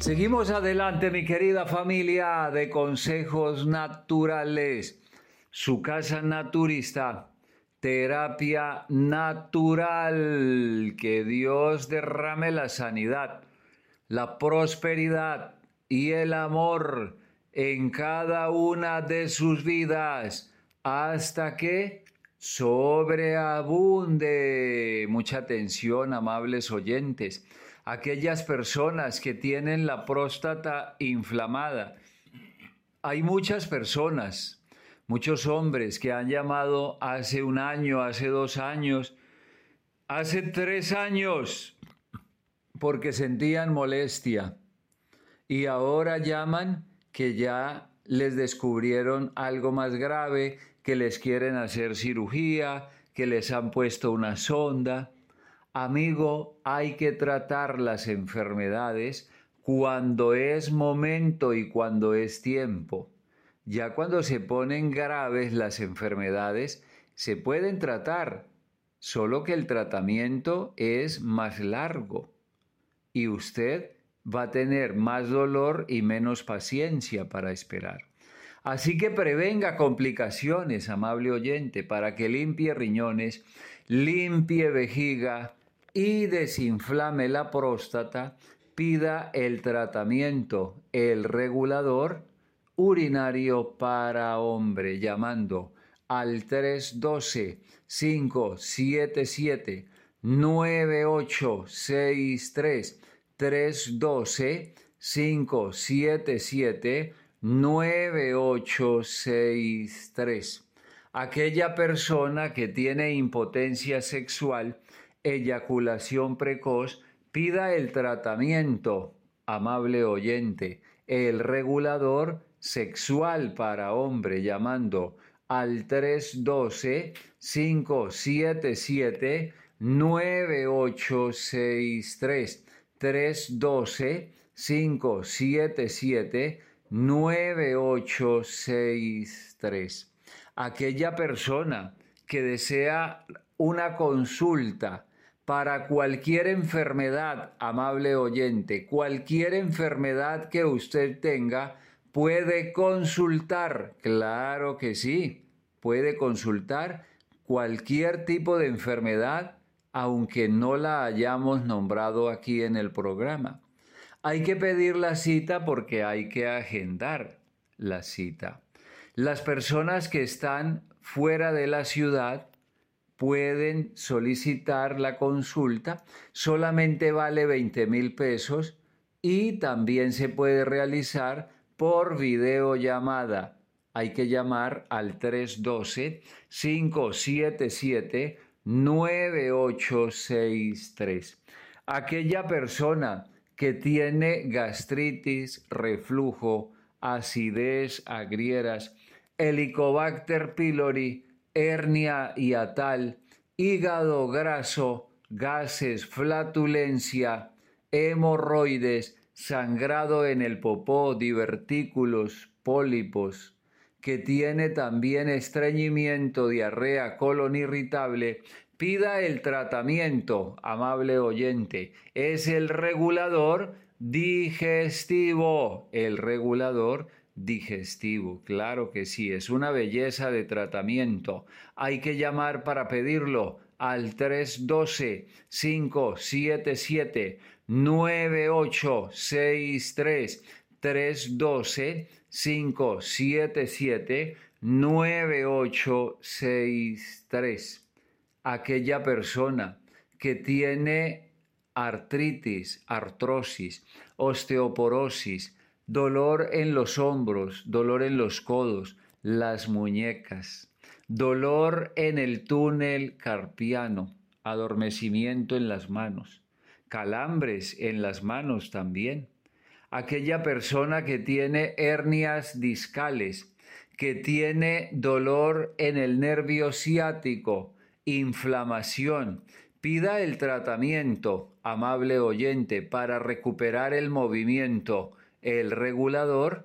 Seguimos adelante, mi querida familia de Consejos Naturales. Su casa naturista, terapia natural. Que Dios derrame la sanidad, la prosperidad y el amor en cada una de sus vidas hasta que sobreabunde. Mucha atención, amables oyentes. Aquellas personas que tienen la próstata inflamada. Hay muchas personas, muchos hombres que han llamado hace un año, hace 2 años, hace 3 años, porque sentían molestia. Y ahora llaman que ya les descubrieron algo más grave, que les quieren hacer cirugía, que les han puesto una sonda. Amigo, hay que tratar las enfermedades cuando es momento y cuando es tiempo. Ya cuando se ponen graves las enfermedades, se pueden tratar, solo que el tratamiento es más largo y usted va a tener más dolor y menos paciencia para esperar. Así que prevenga complicaciones, amable oyente, para que limpie riñones, limpie vejiga y desinflame la próstata. Pida el tratamiento, el regulador urinario para hombre, llamando al 312-577-9863. 312-577-9863. Aquella persona que tiene impotencia sexual, eyaculación precoz, pida el tratamiento, amable oyente, el regulador sexual para hombre, llamando al 312-577-9863. 312-577-9863. Aquella persona que desea una consulta para cualquier enfermedad, amable oyente, cualquier enfermedad que usted tenga, puede consultar. Claro que sí, puede consultar cualquier tipo de enfermedad, aunque no la hayamos nombrado aquí en el programa. Hay que pedir la cita porque hay que agendar la cita. Las personas que están fuera de la ciudad pueden solicitar la consulta, solamente vale 20,000 pesos y también se puede realizar por videollamada. Hay que llamar al 312-577-9863. Aquella persona que tiene gastritis, reflujo, acidez, agrieras, Helicobacter pylori, hernia hiatal, hígado graso, gases, flatulencia, hemorroides, sangrado en el popó, divertículos, pólipos, que tiene también estreñimiento, diarrea, colon irritable, pida el tratamiento, amable oyente. Es el regulador digestivo, claro que sí, es una belleza de tratamiento. Hay que llamar para pedirlo al 312-577-9863. 312-577-9863. Aquella persona que tiene artritis, artrosis, osteoporosis, dolor en los hombros, dolor en los codos, las muñecas, dolor en el túnel carpiano, adormecimiento en las manos, calambres en las manos también. Aquella persona que tiene hernias discales, que tiene dolor en el nervio ciático, inflamación, pida el tratamiento, amable oyente, para recuperar el movimiento, el regulador